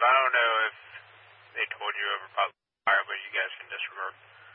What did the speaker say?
I don't know if they told you over public fire, but you guys can just